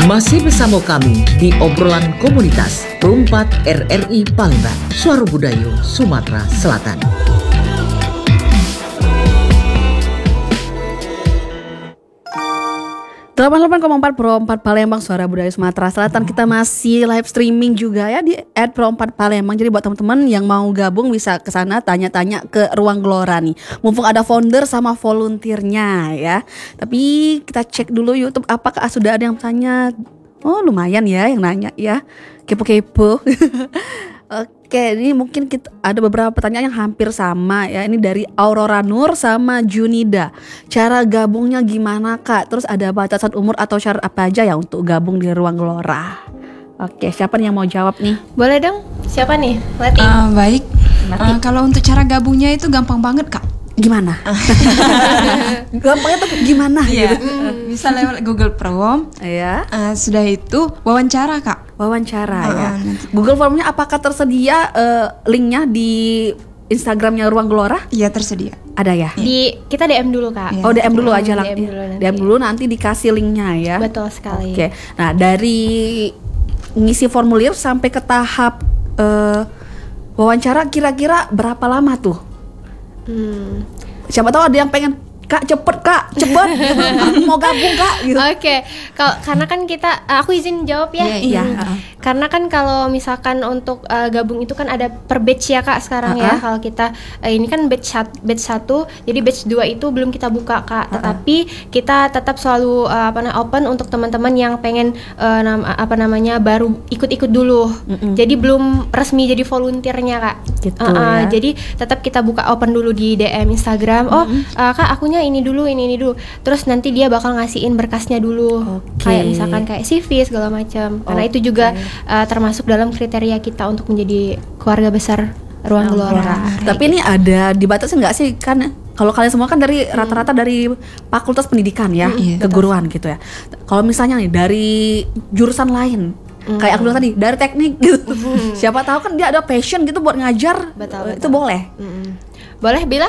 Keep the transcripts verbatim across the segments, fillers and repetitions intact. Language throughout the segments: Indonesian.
Masih bersama kami di obrolan komunitas Perumpat R R I Palembang, Suara Budayu, Sumatera Selatan. delapan puluh delapan koma empat Pro empat Palembang, Suara Budaya Sumatera Selatan. Kita masih live streaming juga ya di at Pro empat Palembang. Jadi buat teman-teman yang mau gabung bisa ke sana tanya-tanya ke Ruang Gelora nih. Mumpung ada founder sama volunteernya ya. Tapi kita cek dulu YouTube apakah sudah ada yang tanya. Oh lumayan ya yang nanya ya. Kepo-kepo. Oke, ini mungkin kita ada beberapa pertanyaan yang hampir sama ya. Ini dari Aurora Nur sama Junida. Cara gabungnya gimana Kak? Terus ada batasan umur atau syarat apa aja ya untuk gabung di Ruang Gelora? Oke, siapa nih yang mau jawab nih? Boleh dong, siapa nih? Leti. Uh, baik, uh, kalau untuk cara gabungnya itu gampang banget Kak. Gimana? Gampangnya tuh gimana Iya, gitu? uh, bisa lewat Google Form. Ya. Uh, sudah itu wawancara Kak. Wawancara uh, ya. Nanti. Google Formnya apakah tersedia uh, linknya di Instagramnya Ruang Gelora? Iya tersedia. Ada ya? Di kita D M dulu Kak. Iya. Oh D M dulu Hmm, aja lah. D M dulu nanti. D M dulu nanti dikasih linknya ya. Betul sekali. Oke. Nah dari ngisi formulir sampai ke tahap uh, wawancara kira-kira berapa lama tuh? Hmm. Siapa tahu ada yang pengen Kak cepet Kak cepet gitu. Aku mau gabung Kak gitu. Oke, kalau karena kan kita, aku izin jawab ya. Iya, iya. Hmm. Karena kan kalau misalkan untuk uh, gabung itu kan ada per batch ya Kak sekarang Uh-uh. ya. Kalau kita uh, ini kan batch sat- batch satu, jadi batch dua itu belum kita buka Kak. Uh-uh. Tetapi kita tetap selalu uh, apa namanya open untuk teman-teman yang pengen uh, nam- apa namanya baru ikut-ikut dulu. Mm-mm. Jadi belum resmi jadi volunteernya Kak. Gitu Uh-uh, ya. Jadi tetap kita buka open dulu di D M Instagram. Oh, uh, Kak akunya ini dulu, ini ini dulu. Terus nanti dia bakal ngasihin berkasnya dulu. Oke. Kayak misalkan kayak C V segala macam. Karena itu juga uh, termasuk dalam kriteria kita untuk menjadi keluarga besar Ruang Gelora. Tapi ini ada dibatasi nggak sih kan? Kalau kalian semua kan dari rata-rata dari fakultas pendidikan ya, Iya. keguruan gitu ya. Kalau misalnya nih dari jurusan lain, kayak aku bilang tadi dari teknik gitu. Siapa tahu kan dia ada passion gitu buat ngajar. Betul, Itu betul. boleh. Mm-mm. Boleh Bila?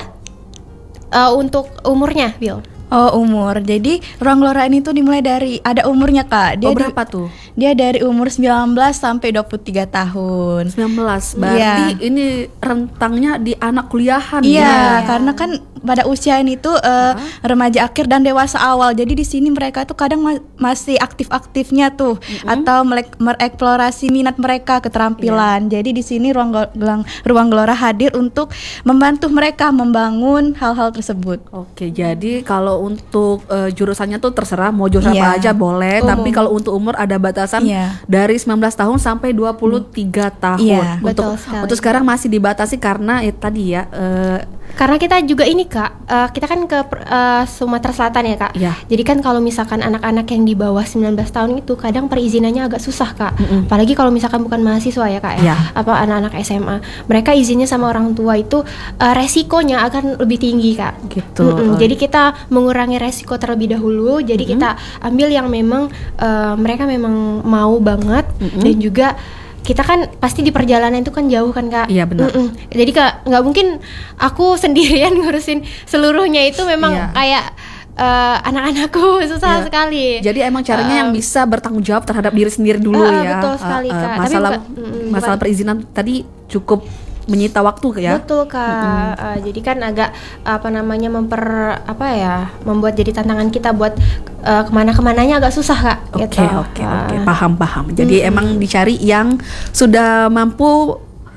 Uh, untuk umurnya, Bil? Oh umur, jadi Ruang Gelora ini tuh dimulai dari, ada umurnya Kak. Dia Oh di- berapa tuh? Dia dari umur sembilan belas sampai dua puluh tiga tahun. sembilan belas. Berarti Iya. ini rentangnya di anak kuliahan Iya, ya. karena kan pada usia ini tuh uh, remaja akhir dan dewasa awal. Jadi di sini mereka tuh kadang ma- masih aktif-aktifnya tuh atau melek- mereksplorasi minat mereka, keterampilan. Jadi di sini ruang Gel- Gelang- Ruang Gelora hadir untuk membantu mereka membangun hal-hal tersebut. Oke, jadi kalau untuk eh, jurusannya tuh terserah mau jurusan Iya. apa aja boleh, Umum. tapi kalau untuk umur ada batasan Iya. dari sembilan belas tahun sampai dua puluh tiga tahun. Iya. Untuk Betul sekali. untuk sekarang masih dibatasi karena eh, tadi ya eh, Karena kita juga ini Kak, uh, kita kan ke uh, Sumatera Selatan ya Kak. Iya. Jadi kan kalau misalkan anak-anak yang di bawah sembilan belas tahun itu kadang perizinannya agak susah Kak. Mm-mm. Apalagi kalau misalkan bukan mahasiswa ya Kak ya. Iya. Apa anak-anak S M A. Mereka izinnya sama orang tua itu uh, resikonya akan lebih tinggi Kak. gitu. Mm-mm. Jadi kita mengurangi resiko terlebih dahulu. Jadi kita ambil yang memang uh, mereka memang mau banget. Mm-mm. Dan juga kita kan pasti di perjalanan itu kan jauh kan Kak. Iya, benar. Mm-mm. Jadi Kak nggak mungkin aku sendirian ngurusin seluruhnya, itu memang Iya. kayak uh, anak-anakku susah Iya. sekali. Jadi emang caranya Um, yang bisa bertanggung jawab terhadap diri sendiri dulu Ah, ya. betul sekali, Eh, eh, Kak. Tapi Masalah bukan- mm, masalah bukan- perizinan tadi cukup menyita waktu ya. Betul Kak. Uh, jadi kan agak apa namanya memper apa ya membuat jadi tantangan kita buat uh, kemana-kemananya agak susah Kak. Oke gitu. oke oke Uh, paham paham. Jadi emang dicari yang sudah mampu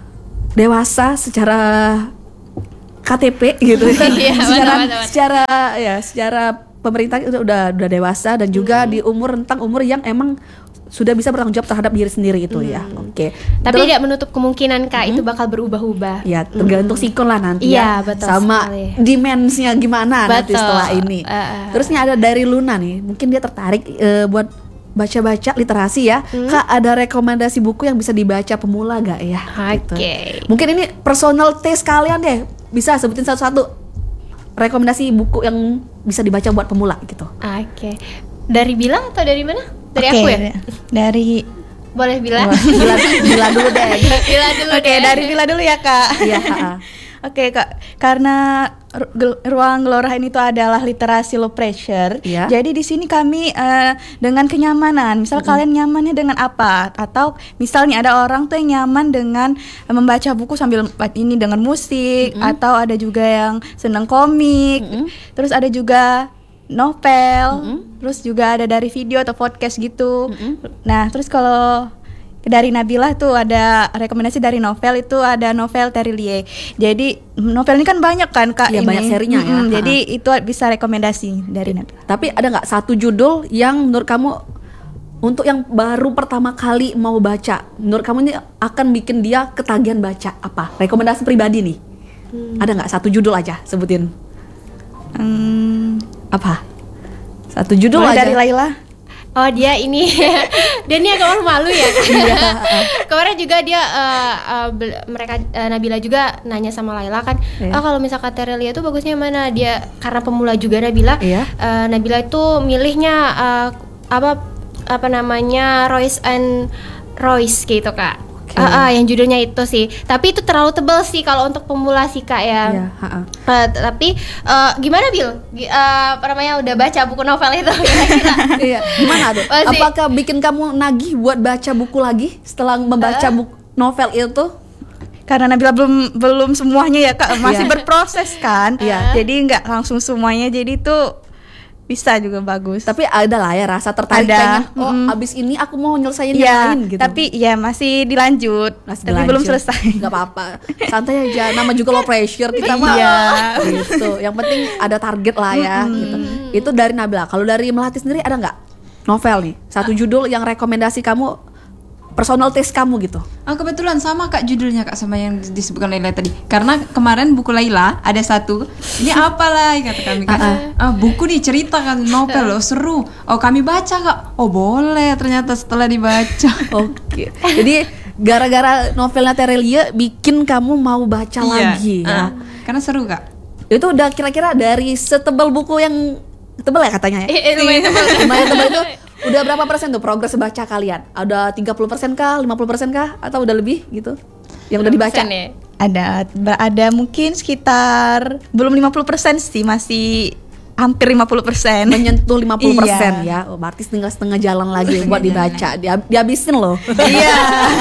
dewasa secara K T P gitu ya. Iya, secara betul-betul. secara ya secara pemerintah itu udah udah dewasa dan juga di umur rentang umur yang emang sudah bisa bertanggung jawab terhadap diri sendiri itu ya. Oke. Tapi Terus- tidak menutup kemungkinan Kak itu bakal berubah-ubah. ya tergantung sikon lah nanti ya. Iya, betul Sama sekali. demands-nya gimana nanti Betul. setelah ini. Eh, eh, Terus nih ada dari Luna nih, mungkin dia tertarik eh, buat baca-baca literasi ya. Hmm. Kak ada rekomendasi buku yang bisa dibaca pemula gak ya? Gitu. Oke. Mungkin ini personal taste kalian deh, bisa sebutin satu-satu rekomendasi buku yang bisa dibaca buat pemula gitu. Oke. Dari Bila atau dari mana? Dari Oke, aku ya? Dari Boleh Bila? Bila, bila dulu deh. Bila dulu Oke, deh. dari Villa dulu ya Kak. Iya, ha-ha. Oke Kak, karena ru- gel- ruang gelora ini itu adalah literasi low pressure. Iya. Jadi di sini kami eh, dengan kenyamanan. Misal kalian nyamannya dengan apa? Atau misalnya ada orang tuh yang nyaman dengan eh, membaca buku sambil ba- ini dengan musik, atau ada juga yang senang komik. Terus ada juga novel. Terus juga ada dari video atau podcast gitu. Nah, terus kalau dari Nabila tuh ada rekomendasi dari novel, itu ada novel Terelie. Jadi novel ini kan banyak kan Kak, Iya, ini. banyak serinya ya. Mm-mm, Ha-ha. jadi itu bisa rekomendasi dari Nabila. Tapi ada nggak satu judul yang menurut kamu untuk yang baru pertama kali mau baca, menurut kamu ini akan bikin dia ketagihan baca apa? Rekomendasi pribadi nih. Ada nggak satu judul aja sebutin? Hmm, Apa? Satu judul mulai aja. dari Laila. Oh dia ini, dia ini agak malu ya. Kemarin juga dia uh, uh, bel- mereka uh, Nabila juga nanya sama Laila kan, Iya. oh kalau misalkan Terelia tuh bagusnya yang mana? Dia karena pemula juga Nabila, Iya. uh, Nabila itu milihnya uh, apa apa namanya Royce and Royce gitu Kak. Oke. Ah, ah, yang judulnya itu sih. Tapi itu terlalu tebal sih kalau untuk pemula sih Kak ya. Iya, ha-ha. Uh, tapi uh, gimana Bil? G- uh, apa namanya udah baca buku novel itu kira-kira? Iya, gimana tuh? Masih- Apakah bikin kamu nagih buat baca buku lagi setelah membaca buku novel itu? Karena Nabila belum belum semuanya ya Kak, masih Iya. berproses kan. Iya. Jadi nggak langsung semuanya. Jadi itu bisa juga bagus. Tapi ada lah ya rasa tertarik Ada. pengen, oh Mm-mm. abis ini aku mau nyelesain yang Iya, lain gitu. tapi ya masih dilanjut. Masih tapi dilanjut. belum selesai. Gak apa-apa, santai aja. Nama juga low pressure kita mah. Iya. Gitu. Yang penting ada target lah ya. Gitu. Itu dari Nabila. Kalau dari Melati sendiri ada nggak novel nih? Satu judul yang rekomendasi kamu, personal taste kamu gitu. Ah, kebetulan sama Kak judulnya Kak sama yang disebutkan Laila tadi. Karena kemarin buku Laila ada satu. Ini apalah kata kami Kak. Ah, buku nih cerita kan novel loh seru. Oh, kami baca Kak. Oh, boleh ternyata setelah dibaca. Oke. Jadi gara-gara novelnya Terelia bikin kamu mau baca lagi ya. Ah, karena seru Kak. Itu udah kira-kira dari setebal buku yang tebal ya katanya ya? Eh, eh, lumayan tebal. Lumayan tebal itu udah berapa persen tuh progres baca kalian? Ada tiga puluh persen kah? lima puluh persen kah? Atau udah lebih gitu? Yang udah dibaca? Pesan ya? Ada ber- ada mungkin sekitar belum lima puluh persen sih, masih hampir lima puluh persen. Menyentuh lima puluh persen Iya. ya. Oh, berarti tinggal setengah jalan lagi buat dibaca. Dia, dihabisin loh. Iya.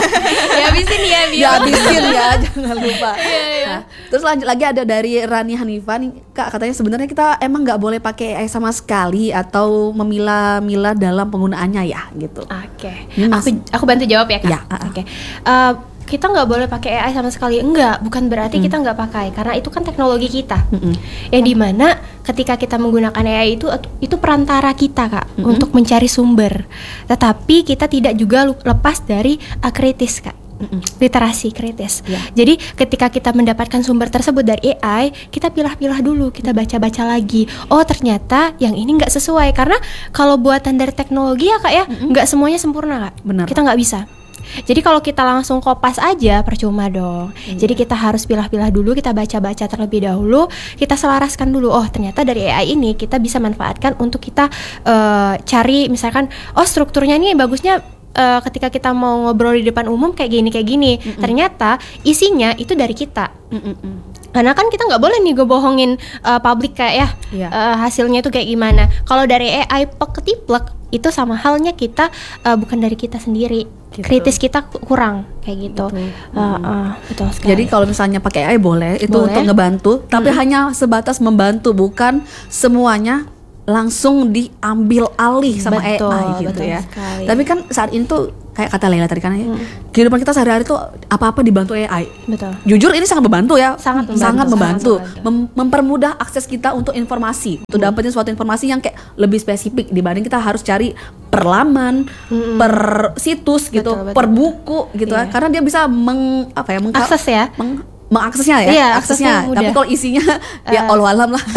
Ya habisin ya Bil. Dihabisin ya, jangan lupa. Nah, terus lanjut lagi ada dari Rani Hanifah nih, Kak, katanya sebenarnya kita emang nggak boleh pakai A I sama sekali atau memilah-milah dalam penggunaannya ya gitu. Oke, Ini mas- aku aku bantu jawab ya Kak. Ya, uh-uh. Oke, Eh, kita nggak boleh pakai A I sama sekali. Enggak, bukan berarti kita nggak pakai, karena itu kan teknologi kita. Yang dimana ketika kita menggunakan A I itu itu perantara kita Kak untuk mencari sumber. Tetapi kita tidak juga lu- lepas dari uh, kritis Kak. Literasi kritis. Ya. Jadi ketika kita mendapatkan sumber tersebut dari A I, kita pilah-pilah dulu, kita baca-baca lagi. Oh ternyata yang ini nggak sesuai, karena kalau buatan dari teknologi ya Kak ya, nggak semuanya sempurna Kak. Benar. Kita nggak bisa. Jadi kalau kita langsung kopas aja percuma dong. Jadi kita harus pilah-pilah dulu, kita baca-baca terlebih dahulu, kita selaraskan dulu. Oh ternyata dari A I ini kita bisa manfaatkan untuk kita eh, cari misalkan, oh strukturnya ini bagusnya eh, ketika kita mau ngobrol di depan umum kayak gini kayak gini. Ternyata isinya itu dari kita. Karena kan kita nggak boleh nih gue bohongin uh, publik kayak ya Iya. uh, hasilnya itu kayak gimana. Kalau dari A I peketiplek itu sama halnya kita uh, bukan dari kita sendiri. Gitu. Kritis kita ku- kurang kayak gitu. Betul. Uh, uh, betul sekali. Jadi kalau misalnya pakai A I boleh, itu Boleh. untuk ngebantu, tapi hanya sebatas membantu, bukan semuanya langsung diambil alih sama Betul, A I gitu betul ya. sekali. Tapi kan saat ini tuh kayak kata Laila tadi kan ya, kehidupan kita sehari-hari tuh apa-apa dibantu A I. betul. Jujur ini sangat membantu ya, Sangat membantu, sangat membantu, sangat membantu. Mem- mempermudah akses kita untuk informasi, untuk dapetin suatu informasi yang kayak lebih spesifik dibanding kita harus cari per laman, per situs gitu, Betul, betul. per buku gitu ya. Iya. Karena dia bisa meng apa ya, mengka- Akses ya. meng- mengaksesnya ya, Iya, aksesnya. aksesnya mudah. Tapi kalau isinya ya Allah alam lah.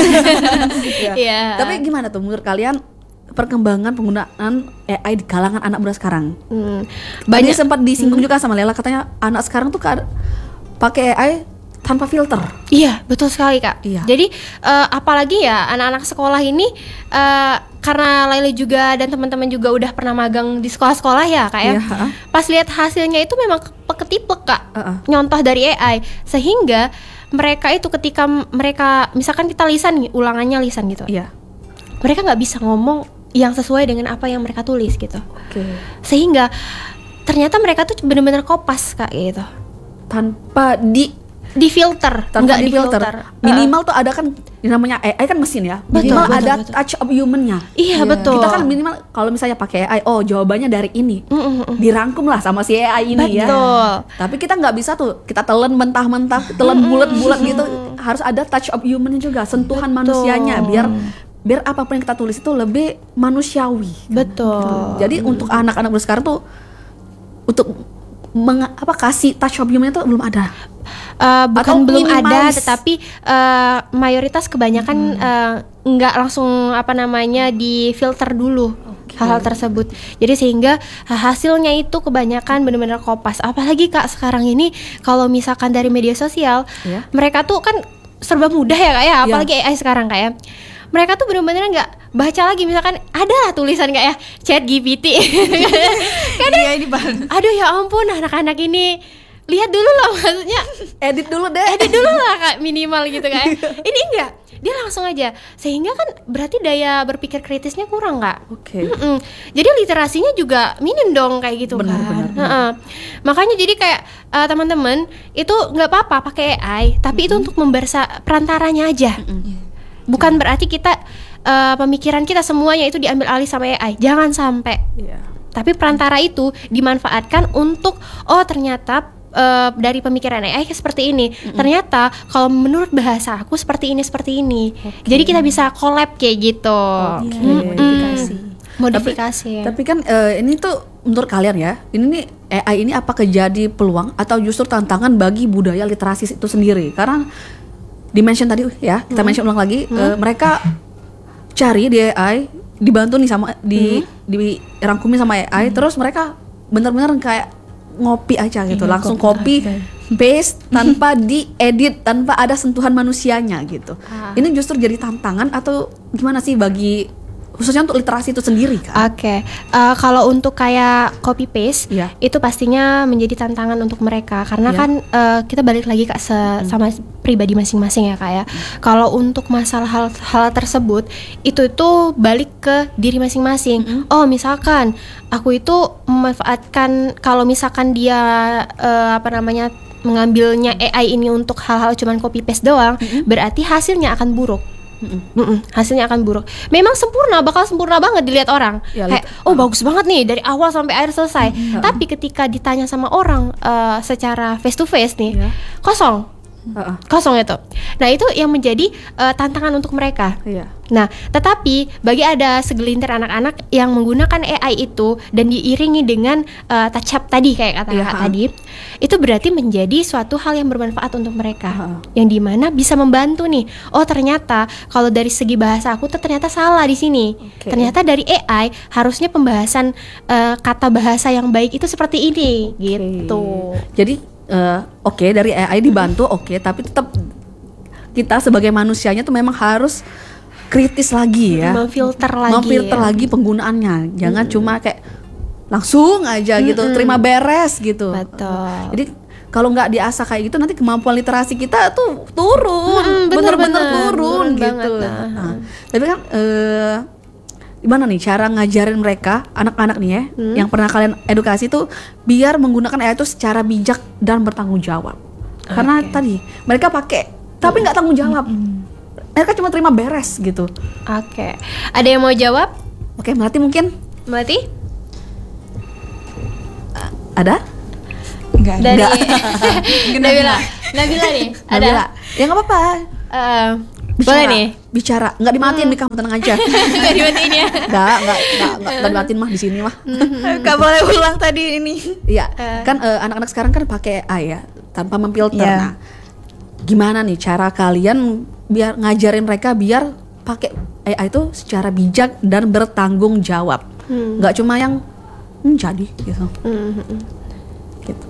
Ya. Iya. Tapi gimana tuh menurut kalian perkembangan penggunaan A I di kalangan anak muda sekarang? Hmm, Banyak banyak sempat disinggung juga sama Lela, katanya anak sekarang tuh kad- pakai A I tanpa filter. Iya, betul sekali Kak. Iya. Jadi eh, apalagi ya anak-anak sekolah ini eh, karena Laila juga dan teman-teman juga udah pernah magang di sekolah-sekolah ya Kak ya. Iya, ha-ha. Pas lihat hasilnya itu memang ketiplek Kak. Uh-uh. Nyontoh dari A I sehingga mereka itu ketika mereka misalkan kita lisan nih, ulangannya lisan gitu. Iya. Mereka nggak bisa ngomong yang sesuai dengan apa yang mereka tulis gitu. Oke. Sehingga ternyata mereka tuh benar-benar kopas Kak gitu. Tanpa di Di filter, tanpa nggak di filter. Minimal tuh ada kan yang namanya A I kan mesin ya. Betul, Minimal betul, ada betul. touch of human-nya. Iya, betul. Kita kan minimal kalau misalnya pakai A I, oh jawabannya dari ini. Mm, mm, mm. Dirangkum lah sama si A I ini ya. Betul. Tapi kita nggak bisa tuh kita telan mentah-mentah, telan bulat-bulat gitu. Harus ada touch of human-nya juga, sentuhan manusianya biar biar apapun yang kita tulis itu lebih manusiawi. Betul. Jadi untuk anak-anak sekarang tuh untuk meng, apa kasih touch of human itu belum ada. Uh, bukan Atau belum ada, minimalis. tetapi uh, mayoritas kebanyakan uh, nggak langsung apa namanya di filter dulu hal-hal tersebut. Jadi sehingga uh, hasilnya itu kebanyakan benar-benar kopas. Apalagi Kak sekarang ini kalau misalkan dari media sosial, Iya. mereka tuh kan serba mudah ya Kak ya, apalagi A I sekarang Kak ya. Mereka tuh benar-benar nggak baca lagi, misalkan ada lah tulisan kayak Chat G P T. Kadang, Iya, ini Bang. aduh ya ampun anak-anak ini lihat dulu lah, maksudnya Edit dulu deh. edit dulu lah Kak, minimal gitu kan. Ini enggak, dia langsung aja, sehingga kan berarti daya berpikir kritisnya kurang Kak. Oke. Mm-mm. Jadi literasinya juga minim dong kayak gitu Benar, kan. benar, benar. Heeh. Makanya jadi kayak uh, teman-teman itu nggak apa-apa pakai A I, tapi itu untuk membersa perantaranya aja. Bukan berarti kita uh, pemikiran kita semuanya itu diambil alih sama A I. Jangan sampai. Iya. Tapi perantara itu dimanfaatkan untuk oh ternyata uh, dari pemikiran A I seperti ini. Mm-hmm. Ternyata kalau menurut bahasa aku seperti ini seperti ini. Okay. Jadi kita bisa collab kayak gitu. Oke. Mm-mm. Modifikasi. Modifikasi. Tapi, tapi kan eh, ini tuh menurut kalian ya, ini nih A I ini apakah jadi peluang atau justru tantangan bagi budaya literasi itu sendiri? Karena dimention tadi ya, kita mention ulang lagi, eh, mereka cari di A I, dibantu nih sama di dirangkumin sama A I, terus mereka bener-bener kayak ngopi aja gitu, Iya, langsung copy copy paste tanpa diedit, tanpa ada sentuhan manusianya gitu. Ah. Ini justru jadi tantangan atau gimana sih bagi khususnya untuk literasi itu sendiri kan? Oke, eh, kalau untuk kayak copy paste, Iya. itu pastinya menjadi tantangan untuk mereka karena Iya. kan eh, kita balik lagi Kak se- sama pribadi masing-masing ya Kak ya. Kalau untuk masalah hal, hal tersebut, itu itu balik ke diri masing-masing. Oh misalkan aku itu memanfaatkan, kalau misalkan dia eh, apa namanya mengambilnya A I ini untuk hal-hal cuman copy paste doang, berarti hasilnya akan buruk. Mm-mm, hasilnya akan buruk. Memang sempurna, bakal sempurna banget dilihat orang. Ya, Kayak, lit- oh bagus banget nih dari awal sampai akhir selesai. Tapi ketika ditanya sama orang eh, secara face to face nih, Iya. kosong, Heeh. kosong itu. Nah itu yang menjadi eh, tantangan untuk mereka. Iya. Nah, tetapi bagi ada segelintir anak-anak yang menggunakan A I itu dan diiringi dengan uh, touch up tadi kayak kata Iya, kakak ha. tadi, itu berarti menjadi suatu hal yang bermanfaat untuk mereka, Ha. yang dimana bisa membantu nih. Oh ternyata kalau dari segi bahasa aku tuh ternyata salah di sini. Oke. Ternyata dari A I harusnya pembahasan uh, kata bahasa yang baik itu seperti ini, gitu. Jadi eh, oke dari A I dibantu oke, tapi tetap kita sebagai manusianya tuh memang harus kritis lagi ya, Memfilter lagi. memfilter ya. lagi penggunaannya. Jangan cuma kayak langsung aja gitu, terima beres gitu. Betul. Jadi kalau nggak diasah kayak gitu nanti kemampuan literasi kita tuh turun, Mm-mm, bener-bener bener-bener. turun Turun gitu. banget, nah. Nah, tapi kan eh, gimana nih cara ngajarin mereka anak-anak nih ya, yang pernah kalian edukasi tuh biar menggunakan A I itu secara bijak dan bertanggung jawab. Karena tadi mereka pakai tapi nggak tanggung jawab. Mereka cuma terima beres gitu. Oke. Ada yang mau jawab? Oke, Melati mungkin Berarti ada? Enggak. dari Enggak. Nabila. Nabila nih. Ada. Nabila? Ya nggak apa-apa. Eh, Bicara, boleh nih. bicara, nggak dimatiin nih kamu tenang aja. Nggak dimatiin ya. Nggak, nggak, nggak, nggak, nggak dimatiin mah di sini mah. Gak boleh ulang tadi ini. Iya, kan eh, anak-anak sekarang kan pakai A I ya, tanpa memfilter. Iya. Nah, gimana nih cara kalian biar ngajarin mereka biar pakai A I itu secara bijak dan bertanggung jawab, nggak cuma yang hmm, jadi gitu. Gitu.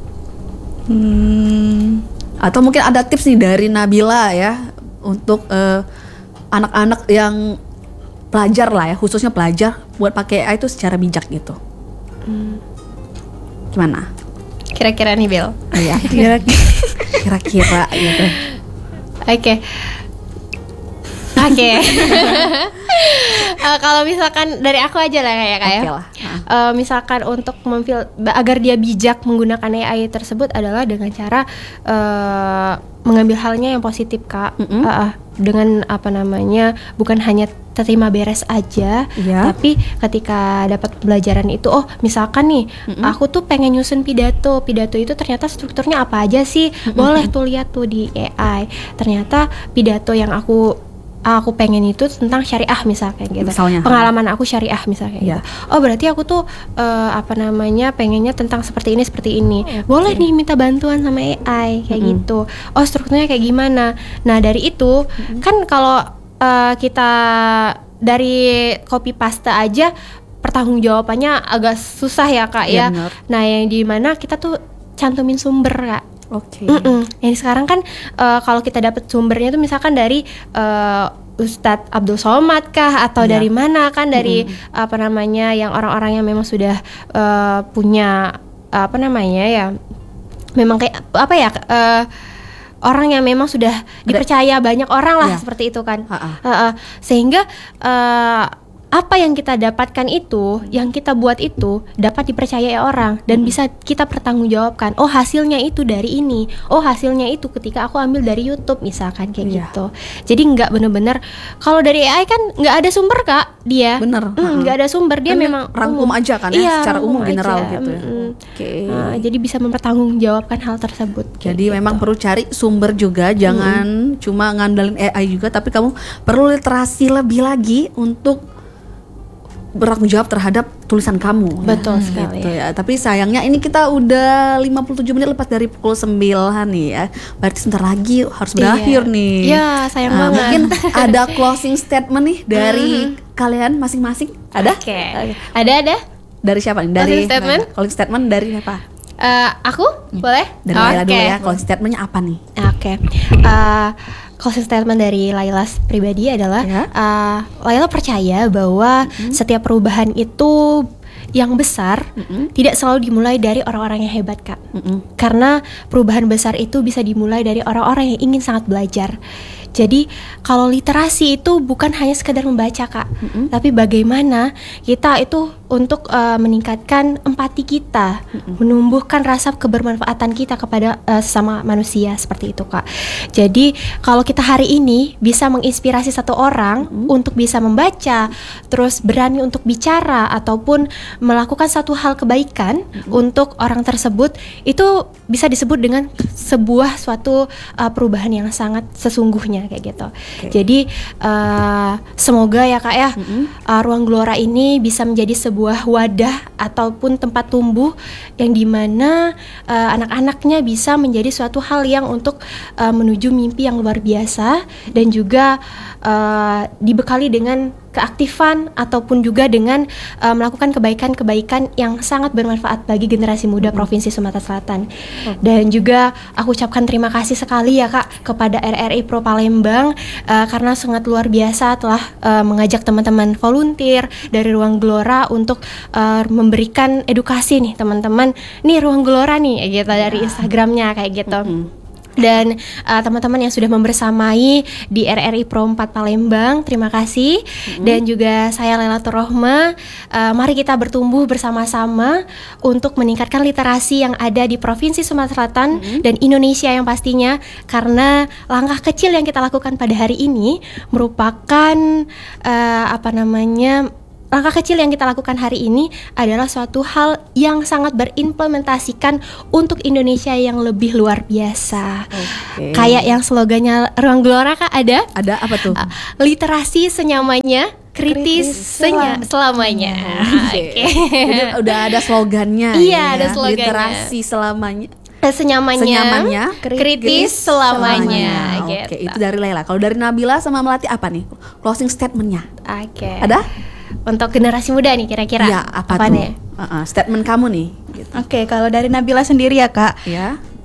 Hmm. Atau mungkin ada tips nih dari Nabila ya untuk eh, anak-anak yang pelajar lah ya, khususnya pelajar buat pakai A I itu secara bijak gitu. Gimana? Kira-kira nih Bel. Iya, Kira-kira kira-kira gitu. Oke. Oke. Eh, kalau misalkan dari aku aja lah kayak kayak. Oke lah. Eh, misalkan untuk memfil agar dia bijak menggunakan A I tersebut adalah dengan cara eh, mengambil halnya yang positif, Kak. Mm-mm. Eh, eh, dengan apa namanya, bukan hanya terima beres aja, Iya. tapi ketika dapat pelajaran itu, oh misalkan nih, Mm-mm. aku tuh pengen nyusun pidato, pidato itu ternyata strukturnya apa aja sih, boleh tuh lihat tuh di A I. Ternyata pidato yang aku aku pengen itu tentang syariah misalnya gitu. Misalnya. Pengalaman aku syariah misalnya Iya. gitu. Oh berarti aku tuh eh, apa namanya pengennya tentang seperti ini seperti ini. Boleh nih minta bantuan sama A I kayak Mm-mm. gitu. Oh strukturnya kayak gimana? Nah dari itu kan kalau eh, kita dari copy paste aja pertanggungjawabannya agak susah ya Kak Iya, ya. benar. Nah yang di mana kita tuh cantumin sumber Kak. Oke. Mm-mm. Yang sekarang kan eh, kalau kita dapat sumbernya tuh misalkan dari eh, Ustadz Abdul Somad kah atau Iya. dari mana kan dari apa namanya yang orang-orang yang memang sudah eh, punya apa namanya ya memang kayak apa ya eh, orang yang memang sudah dipercaya banyak orang lah Iya. seperti itu kan. Ha-ha. Heeh. Sehingga eh, apa yang kita dapatkan itu, yang kita buat itu dapat dipercayai orang dan bisa kita pertanggungjawabkan. Oh hasilnya itu dari ini. Oh hasilnya itu ketika aku ambil dari YouTube misalkan kayak Iya. gitu. Jadi nggak bener-bener kalau dari A I kan nggak ada sumber Kak dia. Bener. Mm, nggak ada sumber dia Kan memang rangkum umum. aja kan ya, Iya, secara rangkum umum general aja. gitu ya. Mm-mm. Oke. Nah, jadi bisa mempertanggungjawabkan hal tersebut. kayak Jadi gitu. memang perlu cari sumber juga, jangan cuma ngandalin A I juga, tapi kamu perlu literasi lebih lagi untuk bertanggung jawab terhadap tulisan kamu. Betul ya. sekali. Gitu ya. Tapi sayangnya ini kita udah lima puluh tujuh menit lepas dari pukul sembilan nih ya. Berarti sebentar lagi harus berakhir Iya. nih. Iya, sayang Nah, banget. Mungkin ada closing statement nih dari kalian masing-masing. Ada? Oke. Ada ada. Dari siapa nih? Dari Closing statement? Closing statement dari apa? Eh, aku boleh? Dari Laila dulu Oke. ya. Closing statementnya apa nih? Oke, Eh, closing statement dari Laila pribadi adalah Ya. eh, Laila percaya bahwa setiap perubahan itu yang besar Mm-mm. tidak selalu dimulai dari orang-orang yang hebat Kak. Mm-mm. Karena perubahan besar itu bisa dimulai dari orang-orang yang ingin sangat belajar. Jadi kalau literasi itu bukan hanya sekedar membaca Kak, Mm-mm. tapi bagaimana kita itu untuk eh, meningkatkan empati kita, menumbuhkan rasa kebermanfaatan kita kepada eh, sesama manusia seperti itu Kak. Jadi kalau kita hari ini bisa menginspirasi satu orang untuk bisa membaca, terus berani untuk bicara ataupun melakukan satu hal kebaikan untuk orang tersebut, itu bisa disebut dengan sebuah suatu uh, perubahan yang sangat sesungguhnya kayak gitu. Jadi uh, semoga ya Kak ya, uh, Ruang Gelora ini bisa menjadi sebuah wadah ataupun tempat tumbuh yang dimana uh, anak-anaknya bisa menjadi suatu hal yang untuk uh, menuju mimpi yang luar biasa dan juga uh, dibekali dengan keaktifan ataupun juga dengan uh, melakukan kebaikan-kebaikan yang sangat bermanfaat bagi generasi muda Provinsi Sumatera Selatan. Dan juga aku ucapkan terima kasih sekali ya Kak kepada R R I Pro Palembang uh, karena sangat luar biasa telah uh, mengajak teman-teman volunteer dari Ruang Gelora untuk uh, memberikan edukasi nih teman-teman. Nih Ruang Gelora nih gitu dari Instagramnya kayak gitu. Dan uh, teman-teman yang sudah membersamai di R R I Pro empat Palembang, terima kasih. Dan juga saya Lailatul Rohma, uh, mari kita bertumbuh bersama-sama untuk meningkatkan literasi yang ada di Provinsi Sumatera Selatan dan Indonesia yang pastinya, karena langkah kecil yang kita lakukan pada hari ini merupakan uh, apa namanya langkah kecil yang kita lakukan hari ini adalah suatu hal yang sangat berimplementasikan untuk Indonesia yang lebih luar biasa. Oke. Kayak yang slogannya Ruang Gelora Kak ada, Ada apa tuh? uh, literasi senyamannya, kritis, Kritis senya- selamanya. Oke. Jadi udah ada slogannya. Iya, ya. ada slogannya. Literasi selamanya. Eh, Senyamannya, Senyamannya, kritis selamanya. Oke, gitu. itu dari Laila. Kalau dari Nabila sama Melati apa nih? Closing statementnya? Oke. Ada? Untuk generasi muda nih kira-kira. Iya, apa tuh? nih? Uh-uh, statement kamu nih. Gitu. Oke, kalau dari Nabila sendiri ya Kak, Ya.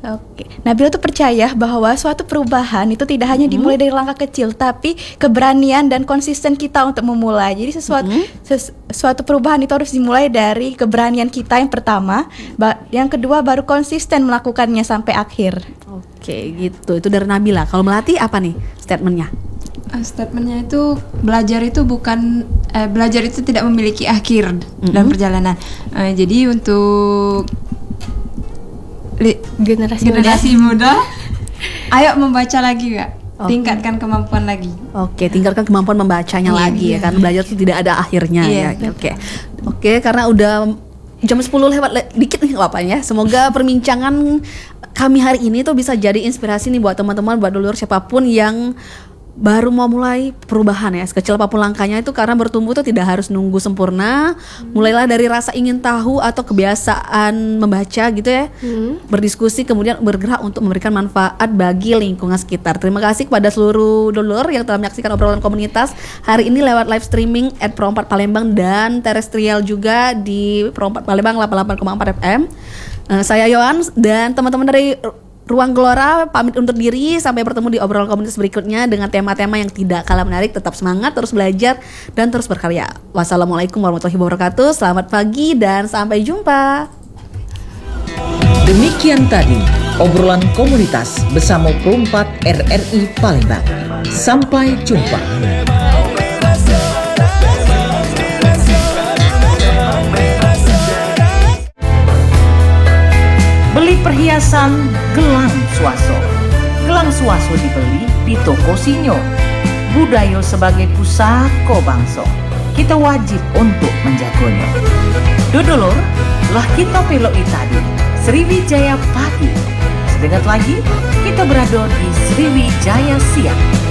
Oke, Nabila tuh percaya bahwa suatu perubahan itu tidak hanya dimulai dari langkah kecil, tapi keberanian dan konsisten kita untuk memulai. Jadi sesuatu ses- suatu perubahan itu harus dimulai dari keberanian kita yang pertama, ba- yang kedua baru konsisten melakukannya sampai akhir. Oke, gitu. Itu dari Nabila. Kalau Melati apa nih statementnya? Uh, statementnya itu belajar itu bukan eh, belajar itu tidak memiliki akhir dalam perjalanan. Uh, jadi untuk li- Generasi, generasi muda, ayo membaca lagi Kak. Oke. Tingkatkan kemampuan lagi. Oke, tingkatkan kemampuan membacanya Iya, lagi ya iya. kan. Belajar itu tidak ada akhirnya Iya, ya. Oke. Oke, karena udah jam sepuluh lewat le- dikit nih nggak apa-apa ya. Semoga perbincangan kami hari ini tuh bisa jadi inspirasi nih buat teman-teman, buat dulur siapapun yang baru mau mulai perubahan ya, sekecil apapun langkahnya itu, karena bertumbuh tuh tidak harus nunggu sempurna. Mulailah dari rasa ingin tahu atau kebiasaan membaca gitu ya, berdiskusi kemudian bergerak untuk memberikan manfaat bagi lingkungan sekitar. Terima kasih kepada seluruh dulur yang telah menyaksikan obrolan komunitas hari ini lewat live streaming at Pro empat Palembang dan terestrial juga di Pro empat Palembang delapan puluh delapan koma empat F M. Eh, saya Yohan dan teman-teman dari Ruang Gelora pamit undur diri, sampai bertemu di obrolan komunitas berikutnya dengan tema-tema yang tidak kalah menarik. Tetap semangat, terus belajar dan terus berkarya. Wassalamualaikum warahmatullahi wabarakatuh. Selamat pagi dan sampai jumpa. Demikian tadi obrolan komunitas bersama Pro empat R R I Palembang. Sampai jumpa. Beli perhiasan gelang Swaso. Gelang Swaso dibeli di toko Sinyo. Budaya sebagai pusako bangsa, kita wajib untuk menjaganya. Dodolor, lah kita pelok tadi Sriwijaya pagi. Sedekat lagi kita berada di Sriwijaya siang.